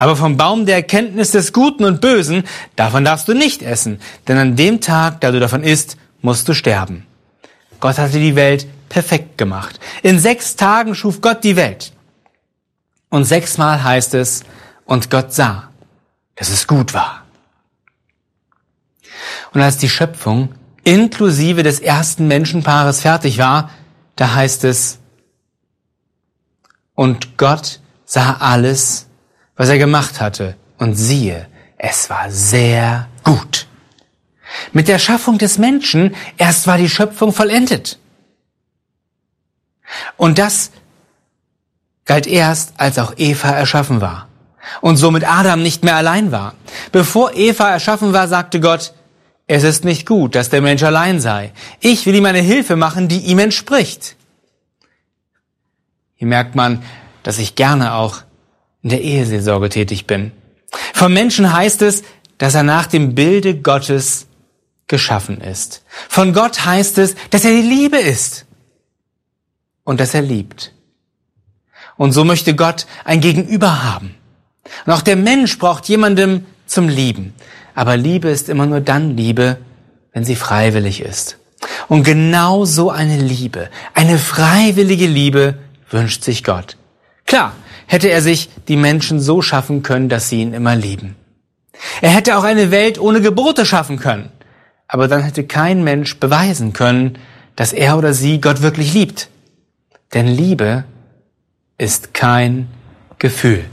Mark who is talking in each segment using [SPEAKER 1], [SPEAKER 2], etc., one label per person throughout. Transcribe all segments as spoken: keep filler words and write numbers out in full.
[SPEAKER 1] Aber vom Baum der Erkenntnis des Guten und Bösen, davon darfst du nicht essen, denn an dem Tag, da du davon isst, musst du sterben. Gott hatte die Welt perfekt gemacht. In sechs Tagen schuf Gott die Welt. Und sechsmal heißt es, und Gott sah, dass es gut war. Und als die Schöpfung inklusive des ersten Menschenpaares fertig war, da heißt es, und Gott sah alles, was er gemacht hatte, und siehe, es war sehr gut. Mit der Schaffung des Menschen erst war die Schöpfung vollendet. Und das galt erst, als auch Eva erschaffen war und somit Adam nicht mehr allein war. Bevor Eva erschaffen war, sagte Gott, es ist nicht gut, dass der Mensch allein sei. Ich will ihm eine Hilfe machen, die ihm entspricht. Hier merkt man, dass ich gerne auch in der Eheseelsorge tätig bin. Vom Menschen heißt es, dass er nach dem Bilde Gottes geschaffen ist. Von Gott heißt es, dass er die Liebe ist und dass er liebt. Und so möchte Gott ein Gegenüber haben. Und auch der Mensch braucht jemandem zum Lieben. Aber Liebe ist immer nur dann Liebe, wenn sie freiwillig ist. Und genau so eine Liebe, eine freiwillige Liebe wünscht sich Gott. Klar, hätte er sich die Menschen so schaffen können, dass sie ihn immer lieben. Er hätte auch eine Welt ohne Gebote schaffen können. Aber dann hätte kein Mensch beweisen können, dass er oder sie Gott wirklich liebt. Denn Liebe ist kein Gefühl.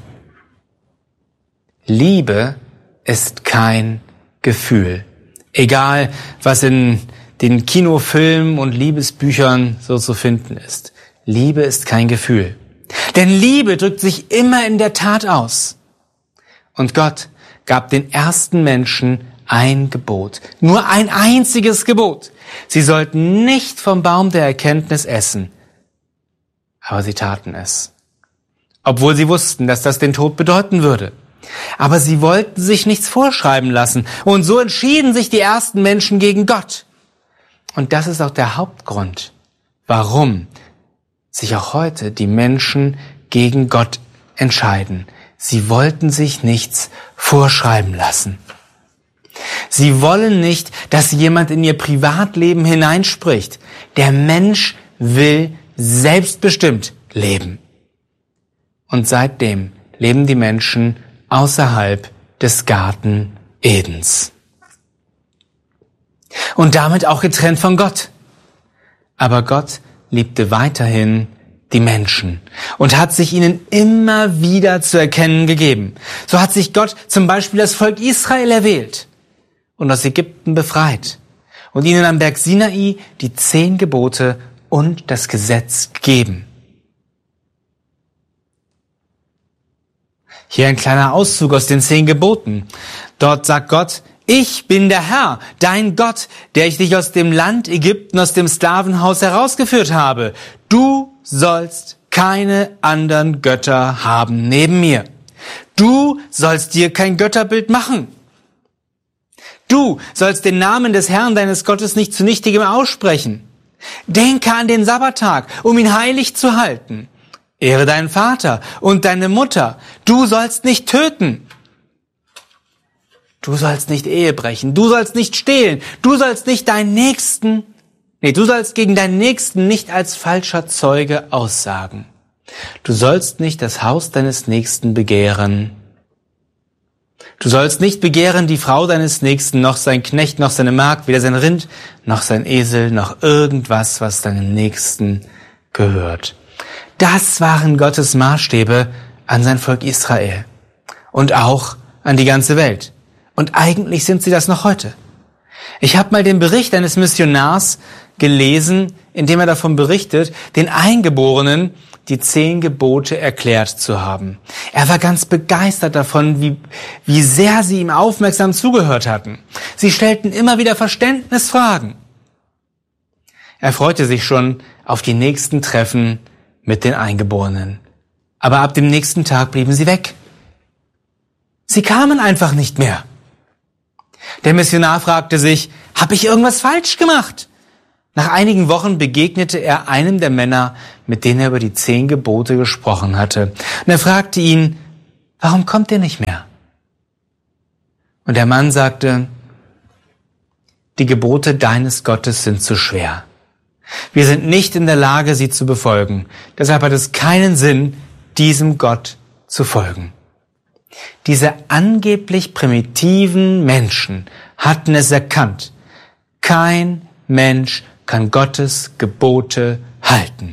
[SPEAKER 1] Liebe ist kein Gefühl. Egal, was in den Kinofilmen und Liebesbüchern so zu finden ist. Liebe ist kein Gefühl. Denn Liebe drückt sich immer in der Tat aus. Und Gott gab den ersten Menschen ein Gebot. Nur ein einziges Gebot. Sie sollten nicht vom Baum der Erkenntnis essen. Aber sie taten es. Obwohl sie wussten, dass das den Tod bedeuten würde. Aber sie wollten sich nichts vorschreiben lassen. Und so entschieden sich die ersten Menschen gegen Gott. Und das ist auch der Hauptgrund, warum sich auch heute die Menschen gegen Gott entscheiden. Sie wollten sich nichts vorschreiben lassen. Sie wollen nicht, dass jemand in ihr Privatleben hineinspricht. Der Mensch will selbstbestimmt leben. Und seitdem leben die Menschen außerhalb des Garten Edens. Und damit auch getrennt von Gott. Aber Gott liebte weiterhin die Menschen und hat sich ihnen immer wieder zu erkennen gegeben. So hat sich Gott zum Beispiel das Volk Israel erwählt und aus Ägypten befreit und ihnen am Berg Sinai die zehn Gebote und das Gesetz gegeben. Hier ein kleiner Auszug aus den zehn Geboten. Dort sagt Gott, ich bin der Herr, dein Gott, der ich dich aus dem Land Ägypten, aus dem Sklavenhaus herausgeführt habe. Du sollst keine anderen Götter haben neben mir. Du sollst dir kein Götterbild machen. Du sollst den Namen des Herrn, deines Gottes, nicht zu nichtigem aussprechen. Denke an den Sabbattag, um ihn heilig zu halten. Ehre deinen Vater und deine Mutter. Du sollst nicht töten. Du sollst nicht Ehe brechen. Du sollst nicht stehlen. Du sollst nicht deinen Nächsten, nee, du sollst gegen deinen Nächsten nicht als falscher Zeuge aussagen. Du sollst nicht das Haus deines Nächsten begehren. Du sollst nicht begehren die Frau deines Nächsten, noch sein Knecht, noch seine Magd, weder sein Rind, noch sein Esel, noch irgendwas, was deinem Nächsten gehört. Das waren Gottes Maßstäbe an sein Volk Israel und auch an die ganze Welt. Und eigentlich sind sie das noch heute. Ich habe mal den Bericht eines Missionars gelesen, in dem er davon berichtet, den Eingeborenen die zehn Gebote erklärt zu haben. Er war ganz begeistert davon, wie, wie sehr sie ihm aufmerksam zugehört hatten. Sie stellten immer wieder Verständnisfragen. Er freute sich schon auf die nächsten Treffen mit den Eingeborenen. Aber ab dem nächsten Tag blieben sie weg. Sie kamen einfach nicht mehr. Der Missionar fragte sich, habe ich irgendwas falsch gemacht? Nach einigen Wochen begegnete er einem der Männer, mit denen er über die zehn Gebote gesprochen hatte. Und er fragte ihn, Warum kommt ihr nicht mehr? Und der Mann sagte, die Gebote deines Gottes sind zu schwer. Wir sind nicht in der Lage, sie zu befolgen. Deshalb hat es keinen Sinn, diesem Gott zu folgen. Diese angeblich primitiven Menschen hatten es erkannt. Kein Mensch kann Gottes Gebote halten.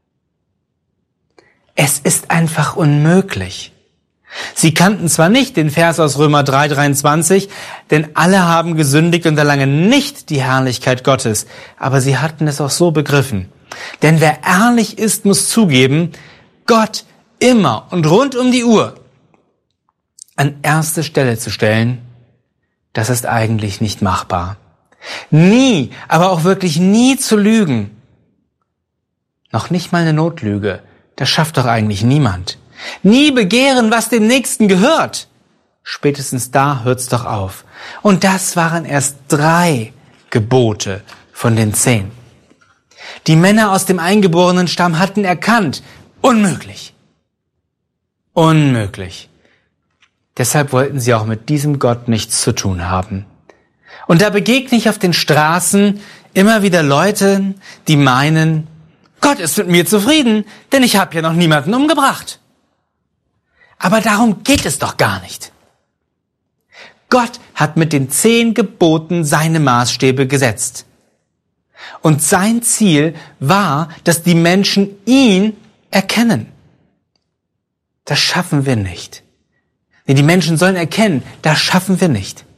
[SPEAKER 1] Es ist einfach unmöglich. Sie kannten zwar nicht den Vers aus Römer drei dreiundzwanzig, denn alle haben gesündigt und erlangen nicht die Herrlichkeit Gottes, aber sie hatten es auch so begriffen. Denn wer ehrlich ist, muss zugeben, Gott immer und rund um die Uhr an erste Stelle zu stellen, das ist eigentlich nicht machbar. Nie, aber auch wirklich nie zu lügen. Noch nicht mal eine Notlüge, das schafft doch eigentlich niemand. Nie begehren, was dem Nächsten gehört. Spätestens da hört's doch auf. Und das waren erst drei Gebote von den zehn. Die Männer aus dem eingeborenen Stamm hatten erkannt, unmöglich. Unmöglich. Deshalb wollten sie auch mit diesem Gott nichts zu tun haben. Und da begegne ich auf den Straßen immer wieder Leute, die meinen, Gott ist mit mir zufrieden, denn ich habe ja noch niemanden umgebracht. Aber darum geht es doch gar nicht. Gott hat mit den zehn Geboten seine Maßstäbe gesetzt. Und sein Ziel war, dass die Menschen ihn erkennen. Das schaffen wir nicht. Nee, die Menschen sollen erkennen, das schaffen wir nicht.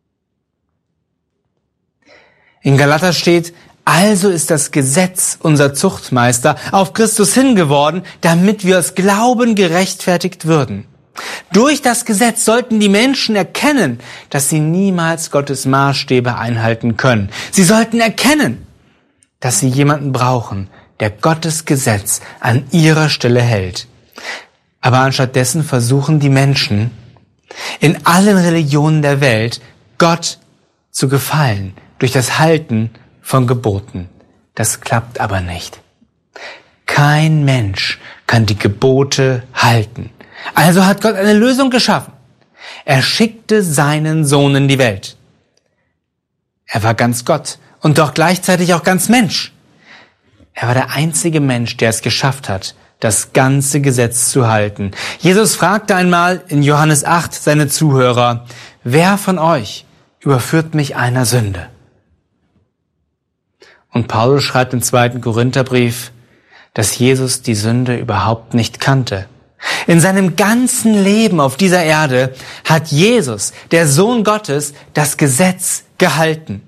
[SPEAKER 1] In Galater steht, also ist das Gesetz unser Zuchtmeister auf Christus hingeworden, damit wir aus Glauben gerechtfertigt würden. Durch das Gesetz sollten die Menschen erkennen, dass sie niemals Gottes Maßstäbe einhalten können. Sie sollten erkennen, dass sie jemanden brauchen, der Gottes Gesetz an ihrer Stelle hält. Aber anstattdessen versuchen die Menschen in allen Religionen der Welt Gott zu gefallen durch das Halten von Geboten. Das klappt aber nicht. Kein Mensch kann die Gebote halten. Also hat Gott eine Lösung geschaffen. Er schickte seinen Sohn in die Welt. Er war ganz Gott und doch gleichzeitig auch ganz Mensch. Er war der einzige Mensch, der es geschafft hat, das ganze Gesetz zu halten. Jesus fragte einmal in Johannes acht seine Zuhörer, wer von euch überführt mich einer Sünde? Und Paulus schreibt im zweiten Korintherbrief, dass Jesus die Sünde überhaupt nicht kannte. In seinem ganzen Leben auf dieser Erde hat Jesus, der Sohn Gottes, das Gesetz gehalten.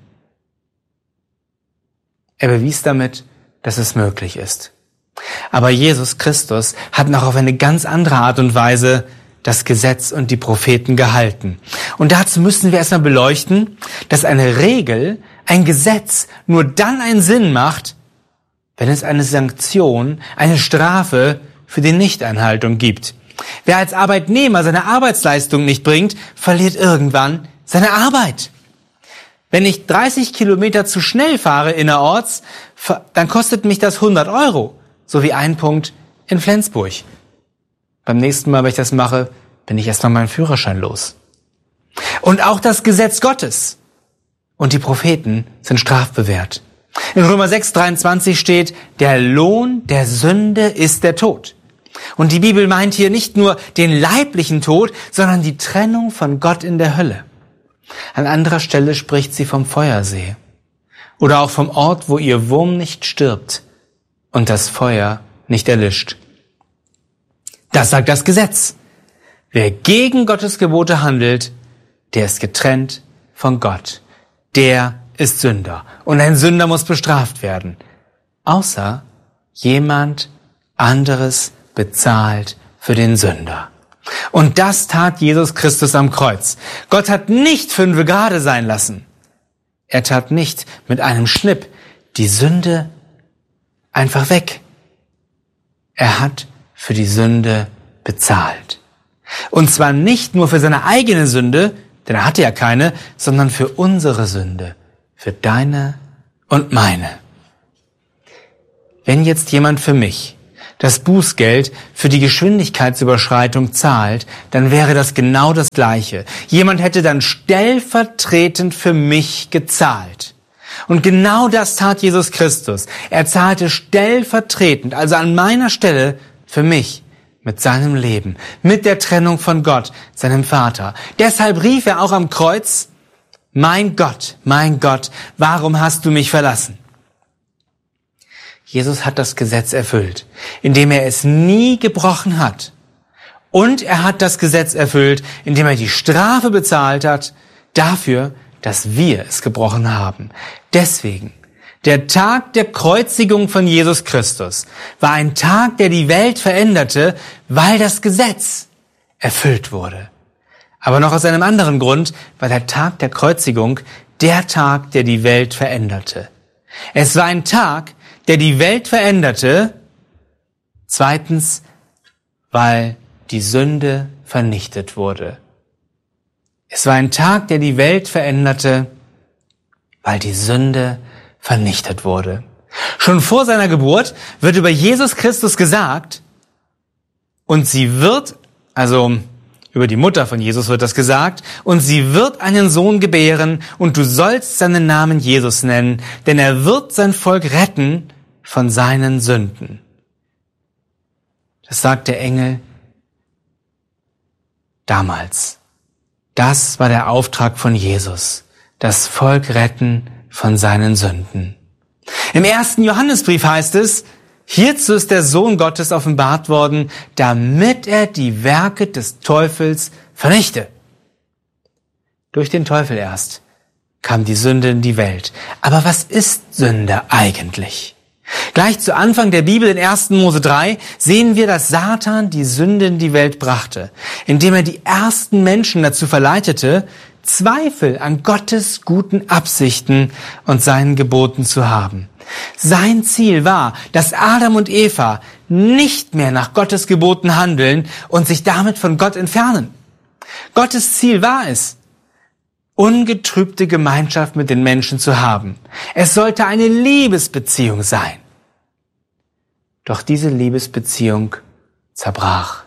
[SPEAKER 1] Er bewies damit, dass es möglich ist. Aber Jesus Christus hat noch auf eine ganz andere Art und Weise das Gesetz und die Propheten gehalten. Und dazu müssen wir erstmal beleuchten, dass eine Regel, ein Gesetz nur dann einen Sinn macht, wenn es eine Sanktion, eine Strafe für die Nichteinhaltung gibt. Wer als Arbeitnehmer seine Arbeitsleistung nicht bringt, verliert irgendwann seine Arbeit. Wenn ich dreißig Kilometer zu schnell fahre innerorts, dann kostet mich das hundert Euro, so wie ein Punkt in Flensburg. Beim nächsten Mal, wenn ich das mache, bin ich erstmal meinen Führerschein los. Und auch das Gesetz Gottes und die Propheten sind strafbewehrt. In Römer sechs dreiundzwanzig steht, der Lohn der Sünde ist der Tod. Und die Bibel meint hier nicht nur den leiblichen Tod, sondern die Trennung von Gott in der Hölle. An anderer Stelle spricht sie vom Feuersee oder auch vom Ort, wo ihr Wurm nicht stirbt und das Feuer nicht erlischt. Das sagt das Gesetz. Wer gegen Gottes Gebote handelt, der ist getrennt von Gott. Der ist Sünder. Und ein Sünder muss bestraft werden. Außer jemand anderes bezahlt für den Sünder. Und das tat Jesus Christus am Kreuz. Gott hat nicht fünfe gerade sein lassen. Er tat nicht mit einem Schnipp die Sünde einfach weg. Er hat für die Sünde bezahlt. Und zwar nicht nur für seine eigene Sünde, denn er hatte ja keine, sondern für unsere Sünde, für deine und meine. Wenn jetzt jemand für mich das Bußgeld für die Geschwindigkeitsüberschreitung zahlt, dann wäre das genau das Gleiche. Jemand hätte dann stellvertretend für mich gezahlt. Und genau das tat Jesus Christus. Er zahlte stellvertretend, also an meiner Stelle, für mich mit seinem Leben, mit der Trennung von Gott, seinem Vater. Deshalb rief er auch am Kreuz: Mein Gott, mein Gott, warum hast du mich verlassen? Jesus hat das Gesetz erfüllt, indem er es nie gebrochen hat. Und er hat das Gesetz erfüllt, indem er die Strafe bezahlt hat dafür, dass wir es gebrochen haben. Deswegen, der Tag der Kreuzigung von Jesus Christus war ein Tag, der die Welt veränderte, weil das Gesetz erfüllt wurde. Aber noch aus einem anderen Grund war der Tag der Kreuzigung der Tag, der die Welt veränderte. Es war ein Tag, der die Welt veränderte, zweitens, weil die Sünde vernichtet wurde. Es war ein Tag, der die Welt veränderte, weil die Sünde vernichtet wurde. Schon vor seiner Geburt wird über Jesus Christus gesagt, und sie wird, also über die Mutter von Jesus wird das gesagt, und sie wird einen Sohn gebären, und du sollst seinen Namen Jesus nennen, denn er wird sein Volk retten von seinen Sünden. Das sagt der Engel damals. Das war der Auftrag von Jesus, das Volk retten von seinen Sünden. Im ersten Johannesbrief heißt es: Hierzu ist der Sohn Gottes offenbart worden, damit er die Werke des Teufels vernichte. Durch den Teufel erst kam die Sünde in die Welt. Aber was ist Sünde eigentlich? Gleich zu Anfang der Bibel in ersten Mose drei sehen wir, dass Satan die Sünde in die Welt brachte, indem er die ersten Menschen dazu verleitete, Zweifel an Gottes guten Absichten und seinen Geboten zu haben. Sein Ziel war, dass Adam und Eva nicht mehr nach Gottes Geboten handeln und sich damit von Gott entfernen. Gottes Ziel war es, ungetrübte Gemeinschaft mit den Menschen zu haben. Es sollte eine Liebesbeziehung sein. Doch diese Liebesbeziehung zerbrach.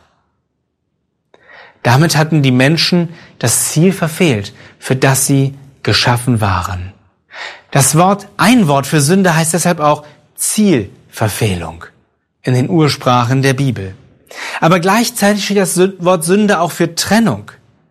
[SPEAKER 1] Damit hatten die Menschen das Ziel verfehlt, für das sie geschaffen waren. Das Wort, ein Wort für Sünde heißt deshalb auch Zielverfehlung in den Ursprachen der Bibel. Aber gleichzeitig steht das Wort Sünde auch für Trennung.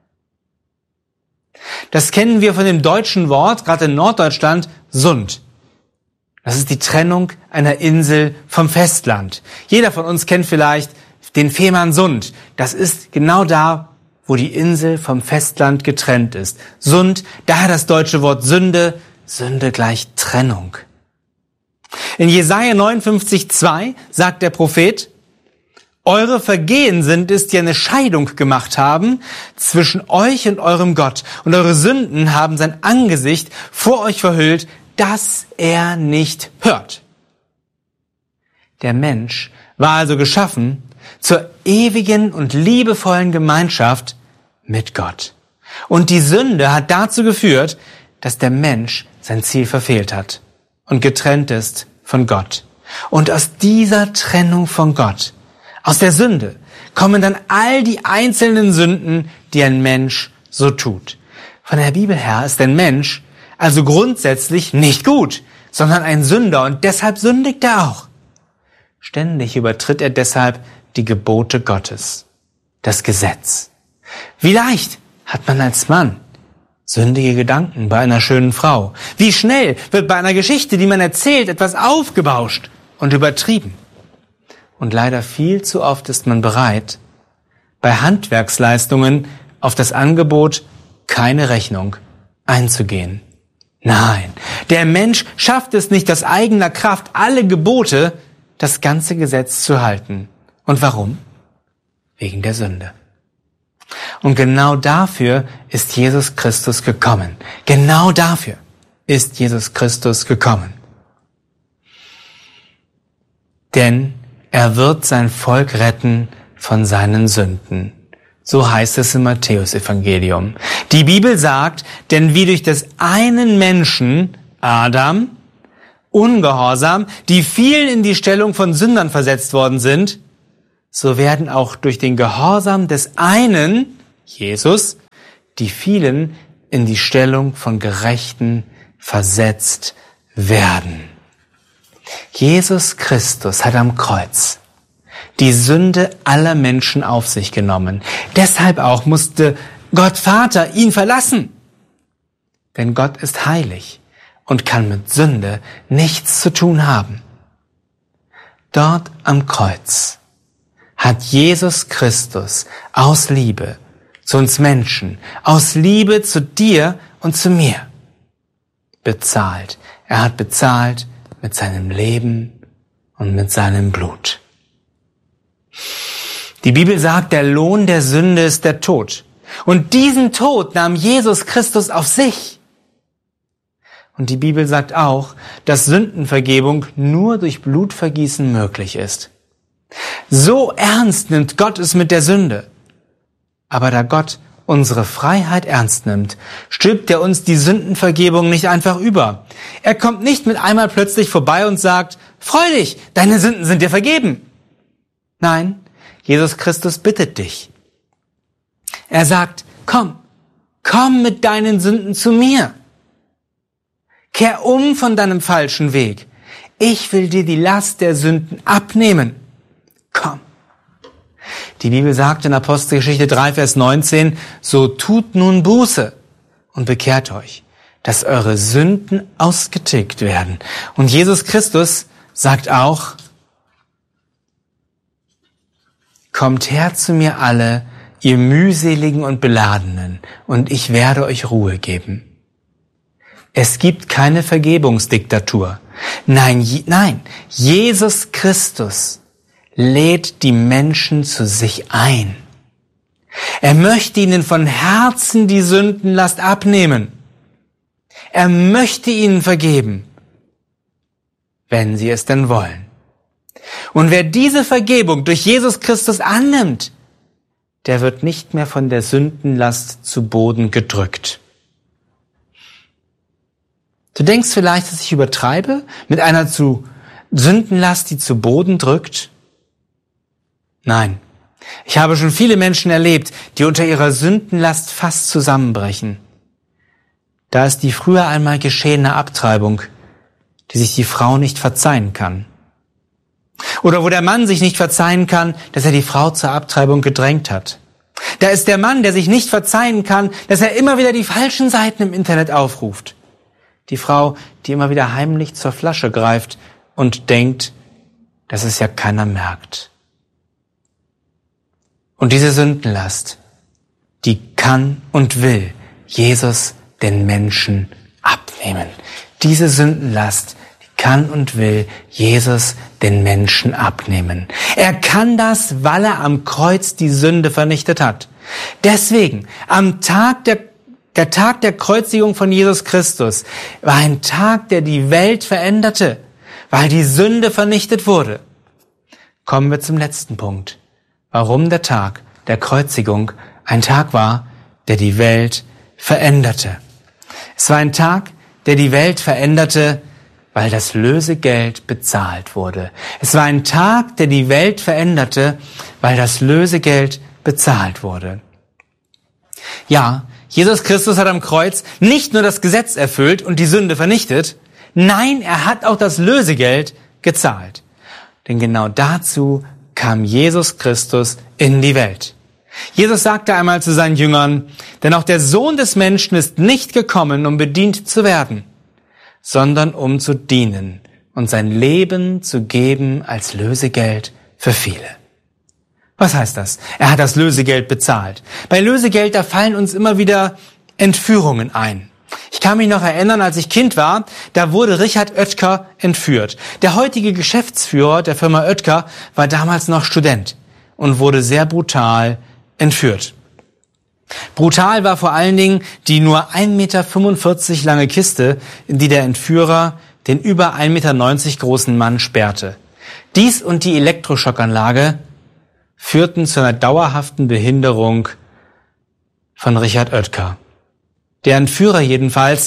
[SPEAKER 1] Das kennen wir von dem deutschen Wort, gerade in Norddeutschland, Sund. Das ist die Trennung einer Insel vom Festland. Jeder von uns kennt vielleicht den Fehmarnsund. Das ist genau da, wo die Insel vom Festland getrennt ist. Sund, daher das deutsche Wort Sünde, Sünde gleich Trennung. In Jesaja neunundfünfzig zwei sagt der Prophet: Eure Vergehen sind es, die eine Scheidung gemacht haben zwischen euch und eurem Gott. Und eure Sünden haben sein Angesicht vor euch verhüllt, dass er nicht hört. Der Mensch war also geschaffen zur ewigen und liebevollen Gemeinschaft mit Gott. Und die Sünde hat dazu geführt, dass der Mensch sein Ziel verfehlt hat und getrennt ist von Gott. Und aus dieser Trennung von Gott, aus der Sünde, kommen dann all die einzelnen Sünden, die ein Mensch so tut. Von der Bibel her ist ein Mensch also grundsätzlich nicht gut, sondern ein Sünder, und deshalb sündigt er auch. Ständig übertritt er deshalb die Gebote Gottes, das Gesetz. Wie leicht hat man als Mann sündige Gedanken bei einer schönen Frau? Wie schnell wird bei einer Geschichte, die man erzählt, etwas aufgebauscht und übertrieben? Und leider viel zu oft ist man bereit, bei Handwerksleistungen auf das Angebot keine Rechnung einzugehen. Nein, der Mensch schafft es nicht aus eigener Kraft, alle Gebote, das ganze Gesetz zu halten. Und warum? Wegen der Sünde. Und genau dafür ist Jesus Christus gekommen. Genau dafür ist Jesus Christus gekommen. Denn er wird sein Volk retten von seinen Sünden. So heißt es im Matthäusevangelium. Die Bibel sagt, denn wie durch des einen Menschen, Adam, Ungehorsam, die vielen in die Stellung von Sündern versetzt worden sind, so werden auch durch den Gehorsam des einen, Jesus, die vielen in die Stellung von Gerechten versetzt werden. Jesus Christus hat am Kreuz die Sünde aller Menschen auf sich genommen. Deshalb auch musste Gott Vater ihn verlassen. Denn Gott ist heilig und kann mit Sünde nichts zu tun haben. Dort am Kreuz hat Jesus Christus aus Liebe zu uns Menschen, aus Liebe zu dir und zu mir bezahlt. Er hat bezahlt mit seinem Leben und mit seinem Blut. Die Bibel sagt, der Lohn der Sünde ist der Tod. Und diesen Tod nahm Jesus Christus auf sich. Und die Bibel sagt auch, dass Sündenvergebung nur durch Blutvergießen möglich ist. So ernst nimmt Gott es mit der Sünde. Aber da Gott unsere Freiheit ernst nimmt, stülpt er uns die Sündenvergebung nicht einfach über. Er kommt nicht mit einmal plötzlich vorbei und sagt, freu dich, deine Sünden sind dir vergeben. Nein, Jesus Christus bittet dich. Er sagt, komm, komm mit deinen Sünden zu mir. Kehr um von deinem falschen Weg. Ich will dir die Last der Sünden abnehmen. Komm. Die Bibel sagt in Apostelgeschichte drei, Vers neunzehn, so tut nun Buße und bekehrt euch, dass eure Sünden ausgetilgt werden. Und Jesus Christus sagt auch, kommt her zu mir alle, ihr mühseligen und Beladenen, und ich werde euch Ruhe geben. Es gibt keine Vergebungsdiktatur. Nein, je, nein, Jesus Christus lädt die Menschen zu sich ein. Er möchte ihnen von Herzen die Sündenlast abnehmen. Er möchte ihnen vergeben, wenn sie es denn wollen. Und wer diese Vergebung durch Jesus Christus annimmt, der wird nicht mehr von der Sündenlast zu Boden gedrückt. Du denkst vielleicht, dass ich übertreibe mit einer zu Sündenlast, die zu Boden drückt? Nein. Ich habe schon viele Menschen erlebt, die unter ihrer Sündenlast fast zusammenbrechen. Da ist die früher einmal geschehene Abtreibung, die sich die Frau nicht verzeihen kann. Oder wo der Mann sich nicht verzeihen kann, dass er die Frau zur Abtreibung gedrängt hat. Da ist der Mann, der sich nicht verzeihen kann, dass er immer wieder die falschen Seiten im Internet aufruft. Die Frau, die immer wieder heimlich zur Flasche greift und denkt, dass es ja keiner merkt. Und diese Sündenlast, die kann und will Jesus den Menschen abnehmen. Diese Sündenlast, die kann und will Jesus den Menschen abnehmen. Er kann das, weil er am Kreuz die Sünde vernichtet hat. Deswegen, am Tag der Der Tag der Kreuzigung von Jesus Christus war ein Tag, der die Welt veränderte, weil die Sünde vernichtet wurde. Kommen wir zum letzten Punkt. Warum der Tag der Kreuzigung ein Tag war, der die Welt veränderte. Es war ein Tag, der die Welt veränderte, weil das Lösegeld bezahlt wurde. Es war ein Tag, der die Welt veränderte, weil das Lösegeld bezahlt wurde. Ja, Jesus Christus hat am Kreuz nicht nur das Gesetz erfüllt und die Sünde vernichtet, nein, er hat auch das Lösegeld gezahlt. Denn genau dazu kam Jesus Christus in die Welt. Jesus sagte einmal zu seinen Jüngern, denn auch der Sohn des Menschen ist nicht gekommen, um bedient zu werden, sondern um zu dienen und sein Leben zu geben als Lösegeld für viele. Was heißt das? Er hat das Lösegeld bezahlt. Bei Lösegeld, da fallen uns immer wieder Entführungen ein. Ich kann mich noch erinnern, als ich Kind war, da wurde Richard Oetker entführt. Der heutige Geschäftsführer der Firma Oetker war damals noch Student und wurde sehr brutal entführt. Brutal war vor allen Dingen die nur ein Meter fünfundvierzig lange Kiste, in die der Entführer den über ein Meter neunzig großen Mann sperrte. Dies und die Elektroschockanlage führten zu einer dauerhaften Behinderung von Richard Oetker. Der Entführer jedenfalls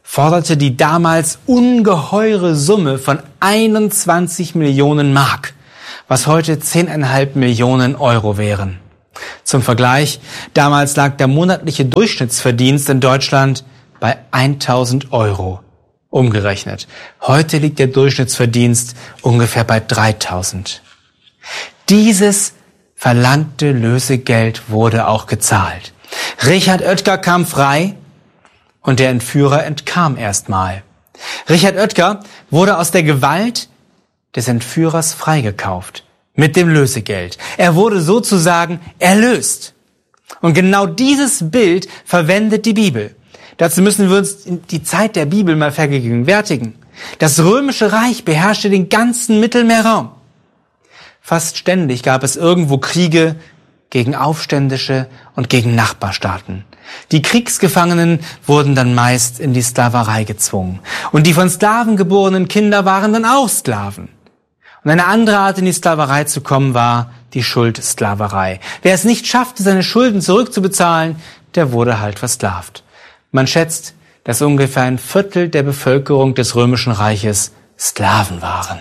[SPEAKER 1] forderte die damals ungeheure Summe von einundzwanzig Millionen Mark, was heute zehn Komma fünf Millionen Euro wären. Zum Vergleich, damals lag der monatliche Durchschnittsverdienst in Deutschland bei tausend Euro. Umgerechnet. Heute liegt der Durchschnittsverdienst ungefähr bei dreitausend. Dieses verlangte Lösegeld wurde auch gezahlt. Richard Oetker kam frei und der Entführer entkam erstmal. Richard Oetker wurde aus der Gewalt des Entführers freigekauft mit dem Lösegeld. Er wurde sozusagen erlöst. Und genau dieses Bild verwendet die Bibel. Dazu müssen wir uns die Zeit der Bibel mal vergegenwärtigen. Das Römische Reich beherrschte den ganzen Mittelmeerraum. Fast ständig gab es irgendwo Kriege gegen Aufständische und gegen Nachbarstaaten. Die Kriegsgefangenen wurden dann meist in die Sklaverei gezwungen. Und die von Sklaven geborenen Kinder waren dann auch Sklaven. Und eine andere Art, in die Sklaverei zu kommen, war die Schuldsklaverei. Wer es nicht schaffte, seine Schulden zurückzubezahlen, der wurde halt versklavt. Man schätzt, dass ungefähr ein Viertel der Bevölkerung des Römischen Reiches Sklaven waren.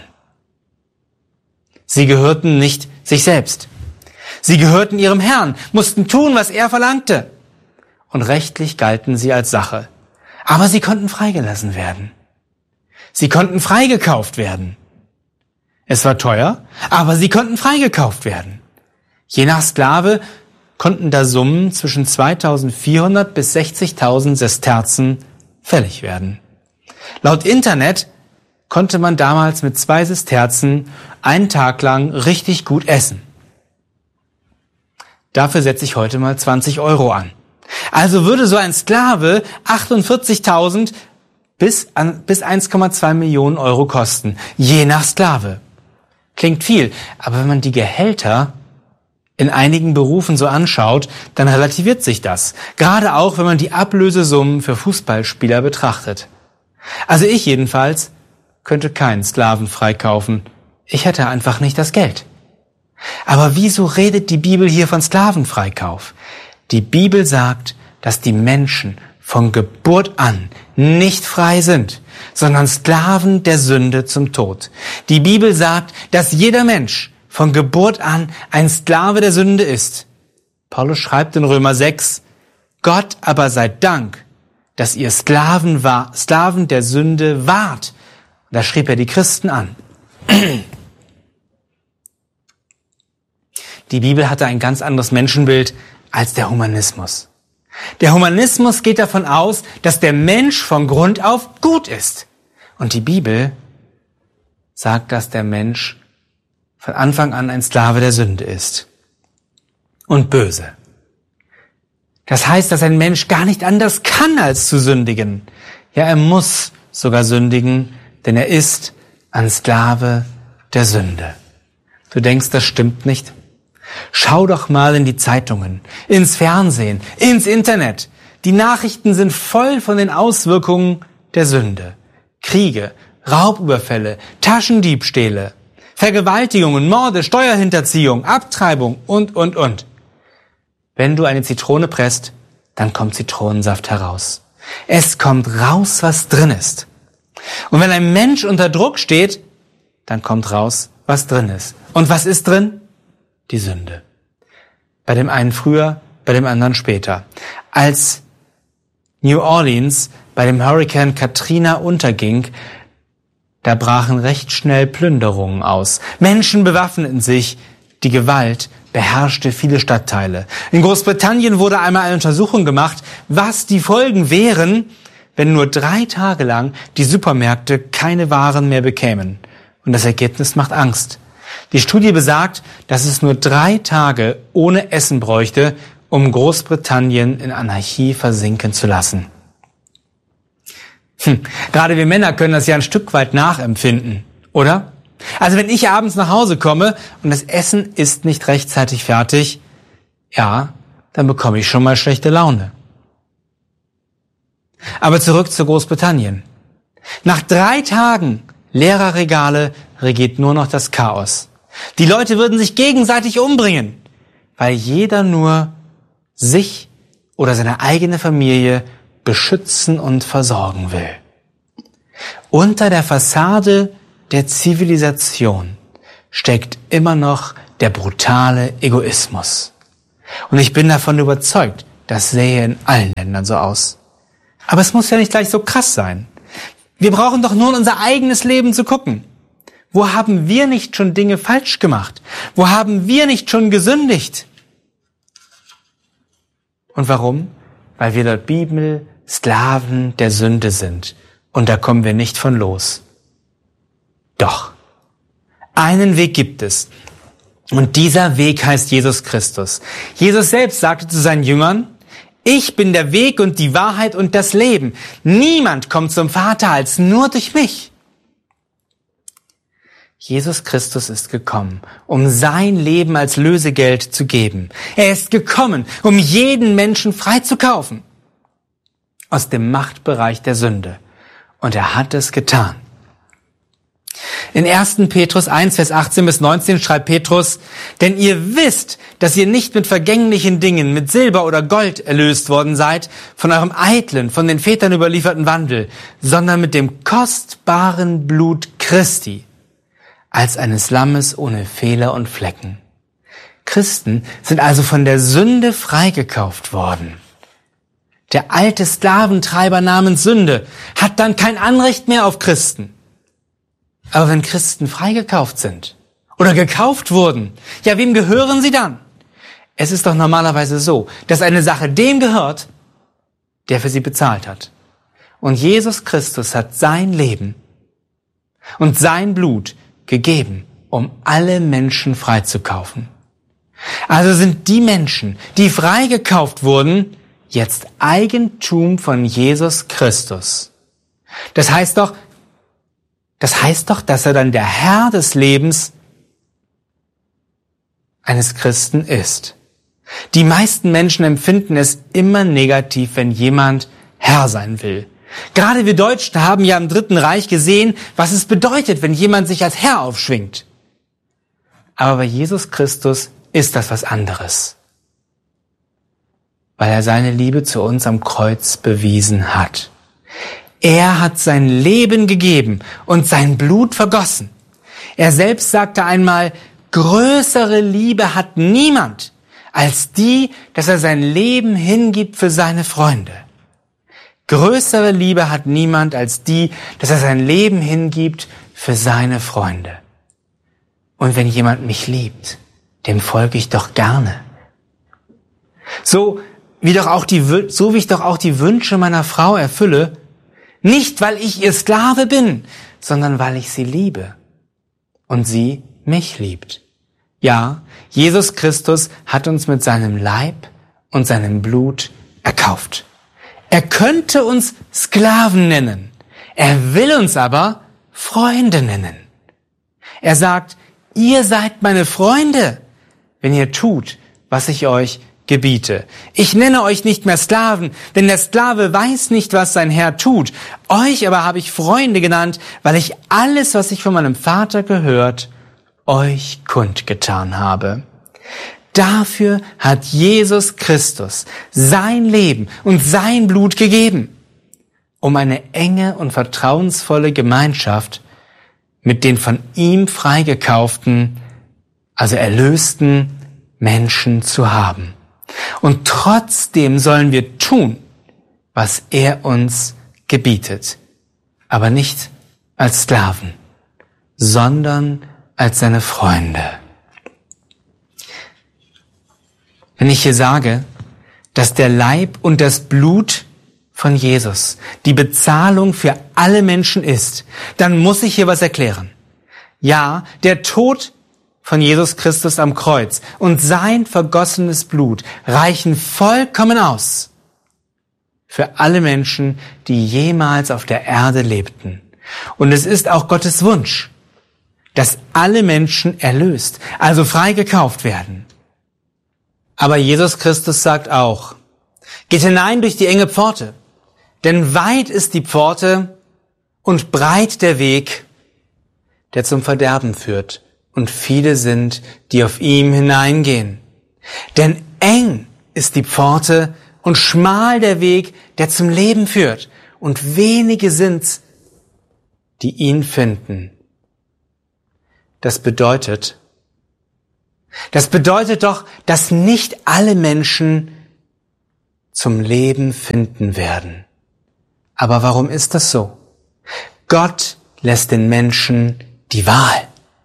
[SPEAKER 1] Sie gehörten nicht sich selbst. Sie gehörten ihrem Herrn, mussten tun, was er verlangte. Und rechtlich galten sie als Sache. Aber sie konnten freigelassen werden. Sie konnten freigekauft werden. Es war teuer, aber sie konnten freigekauft werden. Je nach Sklave konnten da Summen zwischen zweitausendvierhundert bis sechzigtausend Sesterzen fällig werden. Laut Internet konnte man damals mit zwei Sesterzen einen Tag lang richtig gut essen. Dafür setze ich heute mal zwanzig Euro an. Also würde so ein Sklave achtundvierzigtausend bis, bis eins Komma zwei Millionen Euro kosten, je nach Sklave. Klingt viel, aber wenn man die Gehälter in einigen Berufen so anschaut, dann relativiert sich das. Gerade auch, wenn man die Ablösesummen für Fußballspieler betrachtet. Also ich jedenfalls könnte keinen Sklaven freikaufen. Ich hätte einfach nicht das Geld. Aber wieso redet die Bibel hier von Sklavenfreikauf? Die Bibel sagt, dass die Menschen von Geburt an nicht frei sind, sondern Sklaven der Sünde zum Tod. Die Bibel sagt, dass jeder Mensch von Geburt an ein Sklave der Sünde ist. Paulus schreibt in Römer sechs, Gott aber sei Dank, dass ihr Sklaven war, Sklaven der Sünde wart. Da schrieb er die Christen an. Die Bibel hatte ein ganz anderes Menschenbild als der Humanismus. Der Humanismus geht davon aus, dass der Mensch von Grund auf gut ist. Und die Bibel sagt, dass der Mensch von Anfang an ein Sklave der Sünde ist und böse. Das heißt, dass ein Mensch gar nicht anders kann, als zu sündigen. Ja, er muss sogar sündigen, denn er ist ein Sklave der Sünde. Du denkst, das stimmt nicht? Schau doch mal in die Zeitungen, ins Fernsehen, ins Internet. Die Nachrichten sind voll von den Auswirkungen der Sünde. Kriege, Raubüberfälle, Taschendiebstähle, Vergewaltigungen, Morde, Steuerhinterziehung, Abtreibung und, und, und. Wenn du eine Zitrone presst, dann kommt Zitronensaft heraus. Es kommt raus, was drin ist. Und wenn ein Mensch unter Druck steht, dann kommt raus, was drin ist. Und was ist drin? Die Sünde. Bei dem einen früher, bei dem anderen später. Als New Orleans bei dem Hurrikan Katrina unterging, da brachen recht schnell Plünderungen aus. Menschen bewaffneten sich. Die Gewalt beherrschte viele Stadtteile. In Großbritannien wurde einmal eine Untersuchung gemacht, was die Folgen wären, wenn nur drei Tage lang die Supermärkte keine Waren mehr bekämen. Und das Ergebnis macht Angst. Die Studie besagt, dass es nur drei Tage ohne Essen bräuchte, um Großbritannien in Anarchie versinken zu lassen. Hm, gerade wir Männer können das ja ein Stück weit nachempfinden, oder? Also wenn ich abends nach Hause komme und das Essen ist nicht rechtzeitig fertig, ja, dann bekomme ich schon mal schlechte Laune. Aber zurück zu Großbritannien. Nach drei Tagen leerer Regale regiert nur noch das Chaos. Die Leute würden sich gegenseitig umbringen, weil jeder nur sich oder seine eigene Familie beschützen und versorgen will. Unter der Fassade der Zivilisation steckt immer noch der brutale Egoismus. Und ich bin davon überzeugt, das sähe in allen Ländern so aus. Aber es muss ja nicht gleich so krass sein. Wir brauchen doch nur in unser eigenes Leben zu gucken. Wo haben wir nicht schon Dinge falsch gemacht? Wo haben wir nicht schon gesündigt? Und warum? Weil wir laut Bibel Sklaven der Sünde sind. Und da kommen wir nicht von los. Doch, einen Weg gibt es. Und dieser Weg heißt Jesus Christus. Jesus selbst sagte zu seinen Jüngern, ich bin der Weg und die Wahrheit und das Leben. Niemand kommt zum Vater als nur durch mich. Jesus Christus ist gekommen, um sein Leben als Lösegeld zu geben. Er ist gekommen, um jeden Menschen frei zu kaufen aus dem Machtbereich der Sünde. Und er hat es getan. In ersten Petrus eins, Vers achtzehn bis neunzehn schreibt Petrus, denn ihr wisst, dass ihr nicht mit vergänglichen Dingen, mit Silber oder Gold erlöst worden seid, von eurem eitlen, von den Vätern überlieferten Wandel, sondern mit dem kostbaren Blut Christi, als eines Lammes ohne Fehler und Flecken. Christen sind also von der Sünde freigekauft worden. Der alte Sklaventreiber namens Sünde hat dann kein Anrecht mehr auf Christen. Aber wenn Christen freigekauft sind oder gekauft wurden, ja, wem gehören sie dann? Es ist doch normalerweise so, dass eine Sache dem gehört, der für sie bezahlt hat. Und Jesus Christus hat sein Leben und sein Blut gegeben, um alle Menschen freizukaufen. Also sind die Menschen, die freigekauft wurden, jetzt Eigentum von Jesus Christus. Das heißt doch, das heißt doch, dass er dann der Herr des Lebens eines Christen ist. Die meisten Menschen empfinden es immer negativ, wenn jemand Herr sein will. Gerade wir Deutschen haben ja im Dritten Reich gesehen, was es bedeutet, wenn jemand sich als Herr aufschwingt. Aber bei Jesus Christus ist das was anderes, weil er seine Liebe zu uns am Kreuz bewiesen hat. Er hat sein Leben gegeben und sein Blut vergossen. Er selbst sagte einmal, größere Liebe hat niemand als die, dass er sein Leben hingibt für seine Freunde. Größere Liebe hat niemand als die, dass er sein Leben hingibt für seine Freunde. Und wenn jemand mich liebt, dem folge ich doch gerne. So wie doch auch die, so wie ich doch auch die Wünsche meiner Frau erfülle, nicht weil ich ihr Sklave bin, sondern weil ich sie liebe und sie mich liebt. Ja, Jesus Christus hat uns mit seinem Leib und seinem Blut erkauft. Er könnte uns Sklaven nennen, er will uns aber Freunde nennen. Er sagt, ihr seid meine Freunde, wenn ihr tut, was ich euch gebiete. Ich nenne euch nicht mehr Sklaven, denn der Sklave weiß nicht, was sein Herr tut. Euch aber habe ich Freunde genannt, weil ich alles, was ich von meinem Vater gehört, euch kundgetan habe. Dafür hat Jesus Christus sein Leben und sein Blut gegeben, um eine enge und vertrauensvolle Gemeinschaft mit den von ihm freigekauften, also erlösten Menschen zu haben. Und trotzdem sollen wir tun, was er uns gebietet, aber nicht als Sklaven, sondern als seine Freunde. Wenn ich hier sage, dass der Leib und das Blut von Jesus die Bezahlung für alle Menschen ist, dann muss ich hier was erklären. Ja, der Tod von Jesus Christus am Kreuz und sein vergossenes Blut reichen vollkommen aus für alle Menschen, die jemals auf der Erde lebten. Und es ist auch Gottes Wunsch, dass alle Menschen erlöst, also frei gekauft werden. Aber Jesus Christus sagt auch, geht hinein durch die enge Pforte, denn weit ist die Pforte und breit der Weg, der zum Verderben führt. Und viele sind, die auf ihm hineingehen. Denn eng ist die Pforte und schmal der Weg, der zum Leben führt. Und wenige sind's, die ihn finden. Das bedeutet, das bedeutet doch, dass nicht alle Menschen zum Leben finden werden. Aber warum ist das so? Gott lässt den Menschen die Wahl.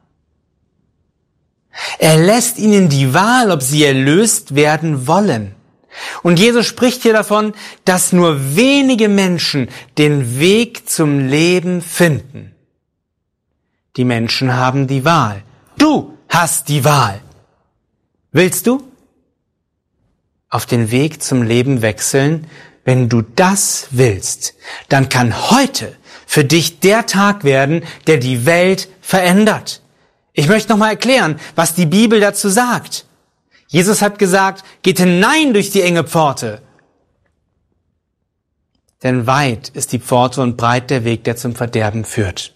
[SPEAKER 1] Er lässt ihnen die Wahl, ob sie erlöst werden wollen. Und Jesus spricht hier davon, dass nur wenige Menschen den Weg zum Leben finden. Die Menschen haben die Wahl. Du hast die Wahl. Willst du auf den Weg zum Leben wechseln? Wenn du das willst, dann kann heute für dich der Tag werden, der die Welt verändert. Ich möchte nochmal erklären, was die Bibel dazu sagt. Jesus hat gesagt, geht hinein durch die enge Pforte. Denn weit ist die Pforte und breit der Weg, der zum Verderben führt.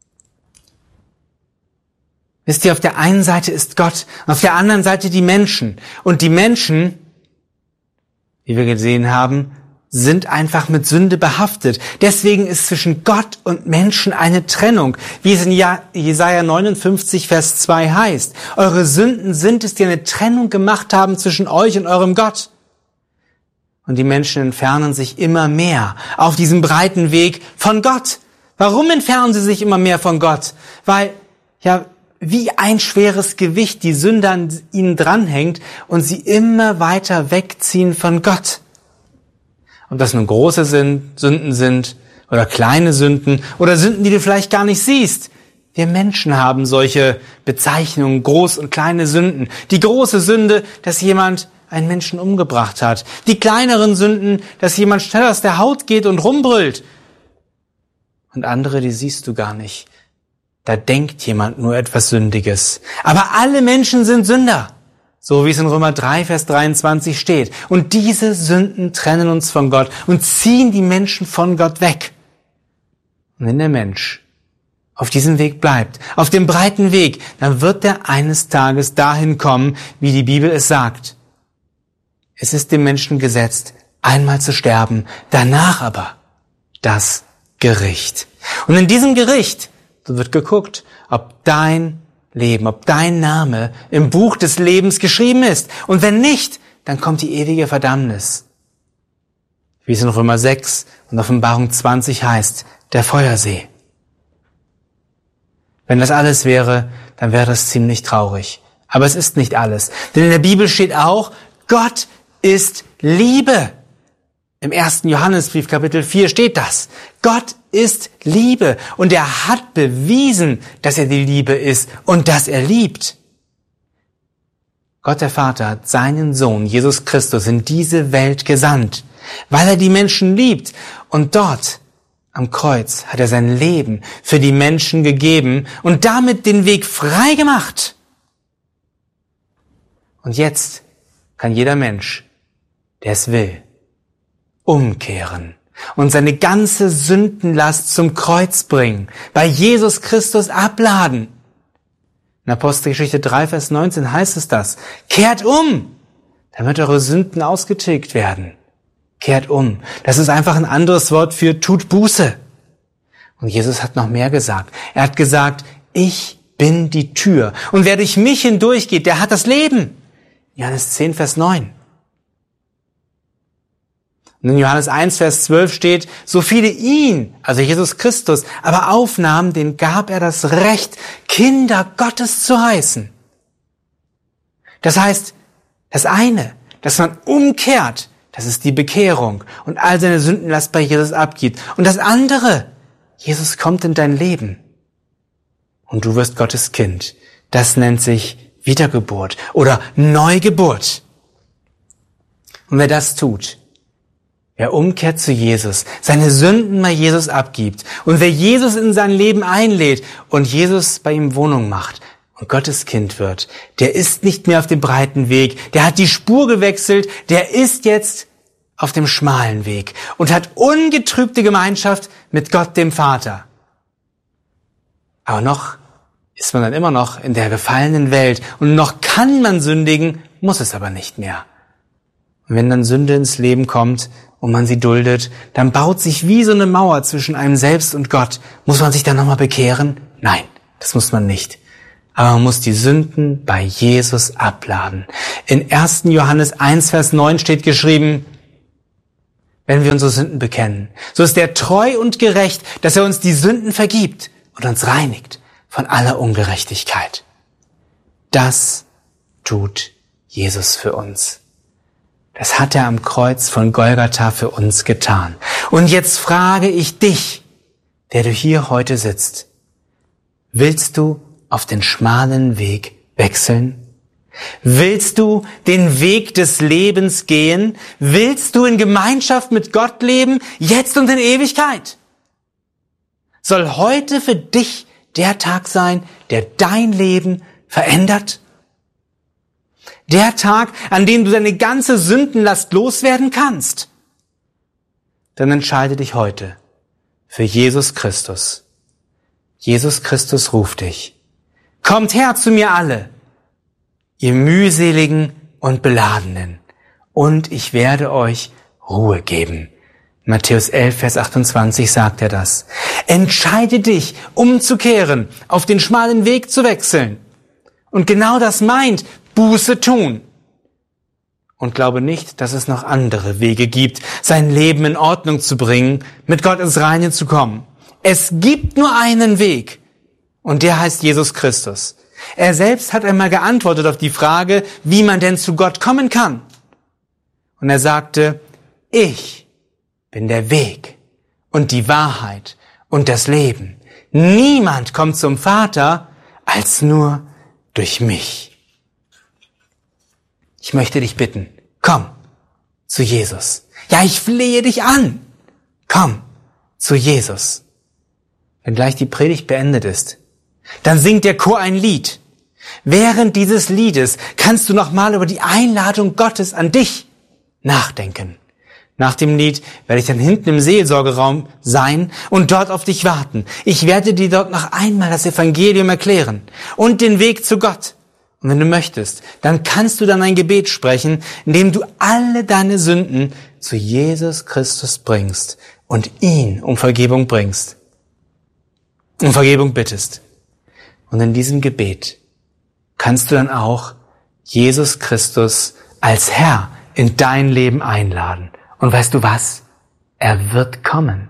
[SPEAKER 1] Wisst ihr, auf der einen Seite ist Gott, auf der anderen Seite die Menschen. Und die Menschen, wie wir gesehen haben, sind einfach mit Sünde behaftet. Deswegen ist zwischen Gott und Menschen eine Trennung, wie es in Jesaja neunundfünfzig, Vers zwei heißt. Eure Sünden sind es, die eine Trennung gemacht haben zwischen euch und eurem Gott. Und die Menschen entfernen sich immer mehr auf diesem breiten Weg von Gott. Warum entfernen sie sich immer mehr von Gott? Weil, ja, wie ein schweres Gewicht die Sünde an ihnen dranhängt und sie immer weiter wegziehen von Gott. Ob das nun große Sünden sind oder kleine Sünden oder Sünden, die du vielleicht gar nicht siehst. Wir Menschen haben solche Bezeichnungen, groß und kleine Sünden. Die große Sünde, dass jemand einen Menschen umgebracht hat. Die kleineren Sünden, dass jemand schnell aus der Haut geht und rumbrüllt. Und andere, die siehst du gar nicht. Da denkt jemand nur etwas Sündiges. Aber alle Menschen sind Sünder. So wie es in Römer drei, Vers dreiundzwanzig steht. Und diese Sünden trennen uns von Gott und ziehen die Menschen von Gott weg. Und wenn der Mensch auf diesem Weg bleibt, auf dem breiten Weg, dann wird er eines Tages dahin kommen, wie die Bibel es sagt. Es ist dem Menschen gesetzt, einmal zu sterben, danach aber das Gericht. Und in diesem Gericht wird geguckt, ob dein Leben, ob dein Name im Buch des Lebens geschrieben ist. Und wenn nicht, dann kommt die ewige Verdammnis. Wie es in Römer sechs und Offenbarung zwanzig heißt, der Feuersee. Wenn das alles wäre, dann wäre das ziemlich traurig. Aber es ist nicht alles. Denn in der Bibel steht auch, Gott ist Liebe. Im ersten Johannesbrief, Kapitel vier, steht das. Gott ist Liebe und er hat bewiesen, dass er die Liebe ist und dass er liebt. Gott der Vater hat seinen Sohn, Jesus Christus, in diese Welt gesandt, weil er die Menschen liebt. Und dort am Kreuz hat er sein Leben für die Menschen gegeben und damit den Weg frei gemacht. Und jetzt kann jeder Mensch, der es will, umkehren und seine ganze Sündenlast zum Kreuz bringen, bei Jesus Christus abladen. In Apostelgeschichte drei, Vers neunzehn heißt es das. Kehrt um, damit eure Sünden ausgetilgt werden. Kehrt um. Das ist einfach ein anderes Wort für tut Buße. Und Jesus hat noch mehr gesagt. Er hat gesagt, ich bin die Tür. Und wer durch mich hindurchgeht, der hat das Leben. Johannes zehn, Vers neun. Und in Johannes eins, Vers zwölf steht, so viele ihn, also Jesus Christus, aber aufnahmen, denen gab er das Recht, Kinder Gottes zu heißen. Das heißt, das eine, dass man umkehrt, das ist die Bekehrung und all seine Sündenlast bei Jesus abgibt. Und das andere, Jesus kommt in dein Leben und du wirst Gottes Kind. Das nennt sich Wiedergeburt oder Neugeburt. Und wer das tut, wer umkehrt zu Jesus, seine Sünden bei Jesus abgibt und wer Jesus in sein Leben einlädt und Jesus bei ihm Wohnung macht und Gottes Kind wird, der ist nicht mehr auf dem breiten Weg, der hat die Spur gewechselt, der ist jetzt auf dem schmalen Weg und hat ungetrübte Gemeinschaft mit Gott dem Vater. Aber noch ist man dann immer noch in der gefallenen Welt und noch kann man sündigen, muss es aber nicht mehr. Und wenn dann Sünde ins Leben kommt und man sie duldet, dann baut sich wie so eine Mauer zwischen einem selbst und Gott. Muss man sich dann nochmal bekehren? Nein, das muss man nicht. Aber man muss die Sünden bei Jesus abladen. In ersten Johannes eins, Vers neun steht geschrieben, wenn wir unsere Sünden bekennen, so ist er treu und gerecht, dass er uns die Sünden vergibt und uns reinigt von aller Ungerechtigkeit. Das tut Jesus für uns. Das hat er am Kreuz von Golgatha für uns getan. Und jetzt frage ich dich, der du hier heute sitzt, willst du auf den schmalen Weg wechseln? Willst du den Weg des Lebens gehen? Willst du in Gemeinschaft mit Gott leben, jetzt und in Ewigkeit? Soll heute für dich der Tag sein, der dein Leben verändert? Der Tag, an dem du deine ganze Sündenlast loswerden kannst? Dann entscheide dich heute für Jesus Christus. Jesus Christus ruft dich. Kommt her zu mir alle, ihr mühseligen und Beladenen, und ich werde euch Ruhe geben. Matthäus elf, Vers achtundzwanzig sagt er das. Entscheide dich, umzukehren, auf den schmalen Weg zu wechseln. Und genau das meint Buße tun. Und glaube nicht, dass es noch andere Wege gibt, sein Leben in Ordnung zu bringen, mit Gott ins Reine zu kommen. Es gibt nur einen Weg. Und der heißt Jesus Christus. Er selbst hat einmal geantwortet auf die Frage, wie man denn zu Gott kommen kann. Und er sagte, ich bin der Weg und die Wahrheit und das Leben. Niemand kommt zum Vater als nur durch mich. Ich möchte dich bitten, komm zu Jesus. Ja, ich flehe dich an. Komm zu Jesus. Wenn gleich die Predigt beendet ist, dann singt der Chor ein Lied. Während dieses Liedes kannst du nochmal über die Einladung Gottes an dich nachdenken. Nach dem Lied werde ich dann hinten im Seelsorgeraum sein und dort auf dich warten. Ich werde dir dort noch einmal das Evangelium erklären und den Weg zu Gott. Und wenn du möchtest, dann kannst du dann ein Gebet sprechen, in dem du alle deine Sünden zu Jesus Christus bringst und ihn um Vergebung bringst. Um Vergebung bittest. Und in diesem Gebet kannst du dann auch Jesus Christus als Herr in dein Leben einladen. Und weißt du was? Er wird kommen.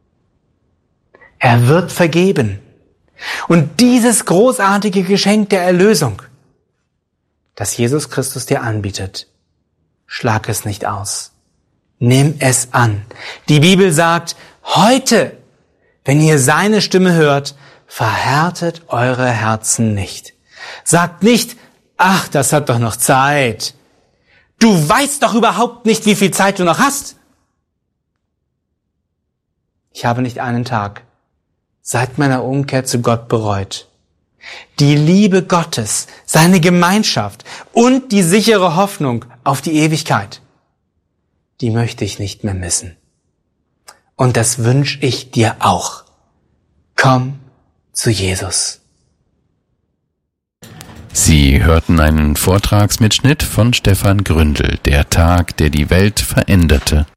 [SPEAKER 1] Er wird vergeben. Und dieses großartige Geschenk der Erlösung, das Jesus Christus dir anbietet, schlag es nicht aus. Nimm es an. Die Bibel sagt, heute, wenn ihr seine Stimme hört, verhärtet eure Herzen nicht. Sagt nicht, ach, das hat doch noch Zeit. Du weißt doch überhaupt nicht, wie viel Zeit du noch hast. Ich habe nicht einen Tag seit meiner Umkehr zu Gott bereut. Die Liebe Gottes, seine Gemeinschaft und die sichere Hoffnung auf die Ewigkeit, die möchte ich nicht mehr missen. Und das wünsche ich dir auch. Komm zu Jesus.
[SPEAKER 2] Sie hörten einen Vortragsmitschnitt von Stefan Gründel, der Tag, der die Welt veränderte.